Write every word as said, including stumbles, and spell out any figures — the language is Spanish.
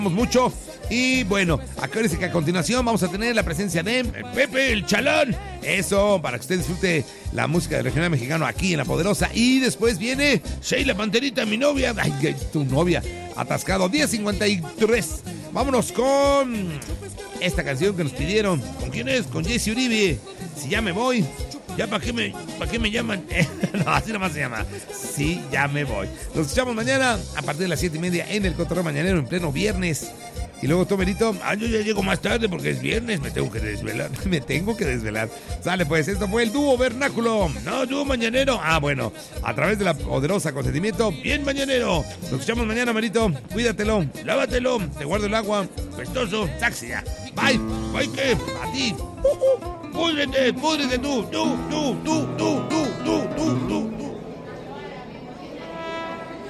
mucho. Y bueno, acuérdense que a continuación vamos a tener la presencia de Pepe el Chalán. Eso, para que usted disfrute la música del regional mexicano aquí en La Poderosa. Y después viene Sheila Panterita, mi novia. Ay, tu novia, atascado, diez cincuenta y tres. Vámonos con esta canción que nos pidieron. ¿Con quién es? Con Jesse Uribe. Si ya me voy. ¿Ya para qué me, para qué me llaman? No, así nomás se llama. Sí, ya me voy. Nos escuchamos mañana a partir de las siete y media en el Cotorreo Mañanero en pleno viernes. Y luego, Tomerito, ah, yo ya llego más tarde porque es viernes, me tengo que desvelar. Me tengo que desvelar. Sale pues, esto fue el dúo vernáculo. No, dúo mañanero. Ah, bueno, a través de La Poderosa Consentimiento, bien mañanero. Nos escuchamos mañana, Marito. Cuídatelo, lávatelo, te guardo el agua. Pestoso, taxi ya. Bye, bye, ¿qué? A ti. Uh, uh. Púdrete, púdrete tú, tú, tú, tú, tú, tú, tú, tú, tú.